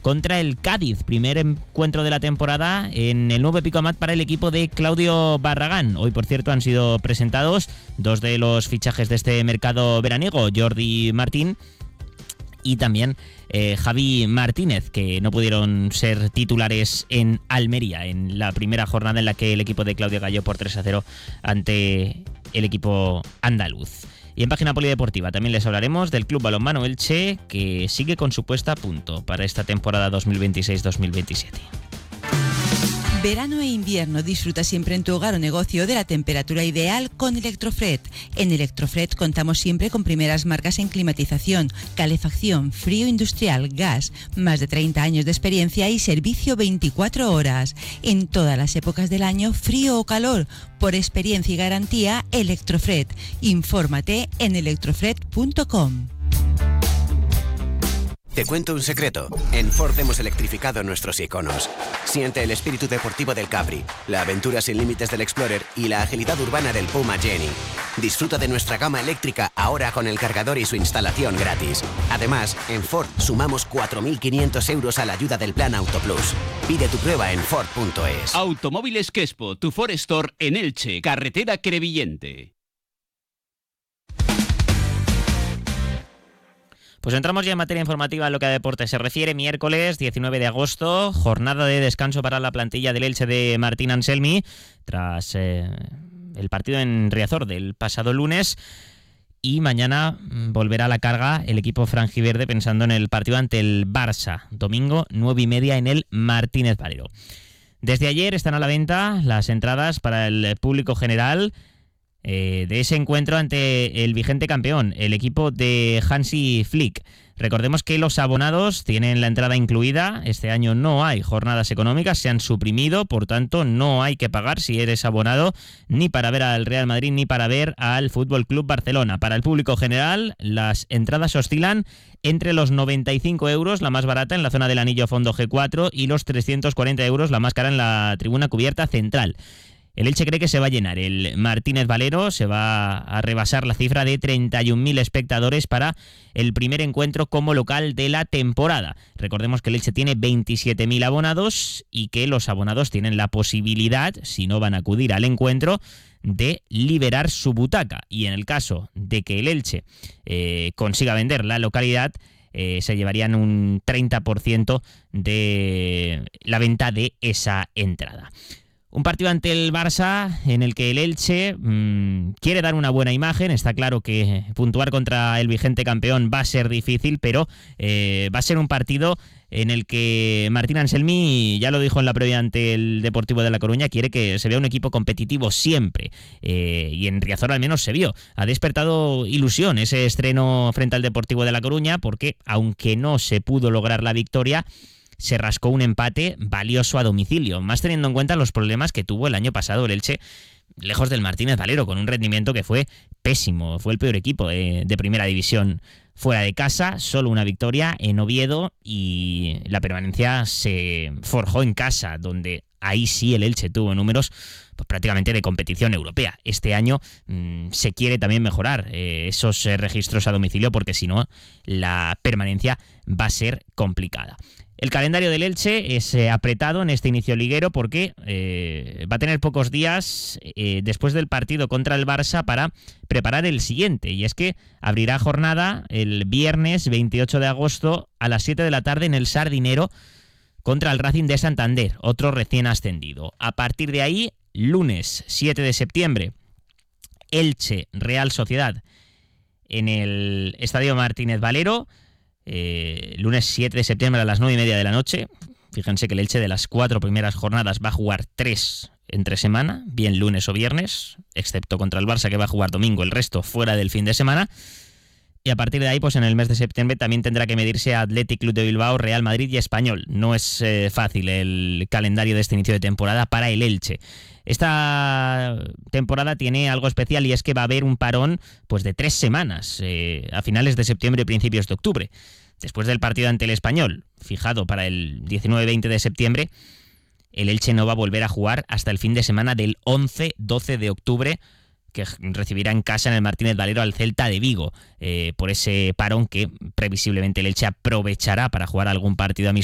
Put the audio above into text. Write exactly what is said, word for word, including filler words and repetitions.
contra el Cádiz. Primer encuentro de la temporada en el nuevo Pico Amat para el equipo de Claudio Barragán. Hoy, por cierto, han sido presentados dos de los fichajes de este mercado veraniego, Jordi Martín y también eh, Javi Martínez, que no pudieron ser titulares en Almería en la primera jornada en la que el equipo de Claudio cayó por tres a cero ante el equipo andaluz. Y en página polideportiva también les hablaremos del Club Balonmano Elche, que sigue con su puesta a punto para esta temporada dos mil veintiséis dos mil veintisiete. Verano e invierno, disfruta siempre en tu hogar o negocio de la temperatura ideal con Electrofred. En Electrofred contamos siempre con primeras marcas en climatización, calefacción, frío industrial, gas, más de treinta años de experiencia y servicio veinticuatro horas. En todas las épocas del año, frío o calor, por experiencia y garantía, Electrofred. Infórmate en electrofred punto com. Te cuento un secreto. En Ford hemos electrificado nuestros iconos. Siente el espíritu deportivo del Capri, la aventura sin límites del Explorer y la agilidad urbana del Puma Jenny. Disfruta de nuestra gama eléctrica ahora con el cargador y su instalación gratis. Además, en Ford sumamos cuatro mil quinientos euros a la ayuda del Plan Auto Plus. Pide tu prueba en Ford punto es. Automóviles Crespo, tu Ford Store en Elche, carretera Crevillente. Pues entramos ya en materia informativa en lo que a deporte se refiere. Miércoles diecinueve de agosto, jornada de descanso para la plantilla del Elche de Martín Anselmi, tras eh, el partido en Riazor del pasado lunes. Y mañana volverá a la carga el equipo franjiverde pensando en el partido ante el Barça, domingo nueve y media en el Martínez Valero. Desde ayer están a la venta las entradas para el público general Eh, de ese encuentro ante el vigente campeón, el equipo de Hansi Flick. Recordemos que los abonados tienen la entrada incluida. Este año no hay jornadas económicas, se han suprimido, por tanto no hay que pagar si eres abonado ni para ver al Real Madrid ni para ver al Fútbol Club Barcelona. Para el público general, las entradas oscilan entre los noventa y cinco euros, la más barata en la zona del anillo fondo G cuatro, y los trescientos cuarenta euros, la más cara en la tribuna cubierta central. El Elche cree que se va a llenar el Martínez Valero, se va a rebasar la cifra de treinta y un mil espectadores para el primer encuentro como local de la temporada. Recordemos que el Elche tiene veintisiete mil abonados y que los abonados tienen la posibilidad, si no van a acudir al encuentro, de liberar su butaca. Y en el caso de que el Elche eh, consiga vender la localidad, eh, se llevarían un treinta por ciento de la venta de esa entrada. Un partido ante el Barça en el que el Elche mmm, quiere dar una buena imagen. Está claro que puntuar contra el vigente campeón va a ser difícil, pero eh, va a ser un partido en el que Martín Anselmi, ya lo dijo en la previa ante el Deportivo de La Coruña, quiere que se vea un equipo competitivo siempre. Eh, y en Riazor al menos se vio. Ha despertado ilusión ese estreno frente al Deportivo de La Coruña, porque aunque no se pudo lograr la victoria, se rascó un empate valioso a domicilio, más teniendo en cuenta los problemas que tuvo el año pasado el Elche, lejos del Martínez Valero, con un rendimiento que fue pésimo. Fue el peor equipo de, de primera división fuera de casa, solo una victoria en Oviedo, y la permanencia se forjó en casa, donde ahí sí el Elche tuvo números pues, prácticamente de competición europea. Este año mmm, se quiere también mejorar eh, esos eh, registros a domicilio, porque si no, la permanencia va a ser complicada. El calendario del Elche es eh, apretado en este inicio liguero, porque eh, va a tener pocos días eh, después del partido contra el Barça para preparar el siguiente. Y es que abrirá jornada el viernes veintiocho de agosto a las siete de la tarde en el Sardinero contra el Racing de Santander, otro recién ascendido. A partir de ahí, lunes siete de septiembre, Elche Real Sociedad en el Estadio Martínez Valero. Eh, lunes siete de septiembre a las nueve y media de la noche. Fíjense que el Elche de las cuatro primeras jornadas va a jugar tres entre semana, bien lunes o viernes, excepto contra el Barça, que va a jugar domingo, el resto fuera del fin de semana. Y a partir de ahí, pues en el mes de septiembre también tendrá que medirse a Athletic Club de Bilbao, Real Madrid y Español. No es eh, fácil el calendario de este inicio de temporada para el Elche. Esta temporada tiene algo especial, y es que va a haber un parón pues de tres semanas, eh, a finales de septiembre y principios de octubre. Después del partido ante el Español, fijado para el diecinueve veinte de septiembre, el Elche no va a volver a jugar hasta el fin de semana del once doce de octubre, que recibirá en casa en el Martínez Valero al Celta de Vigo, eh, por ese parón que previsiblemente el Elche aprovechará para jugar algún partido amistoso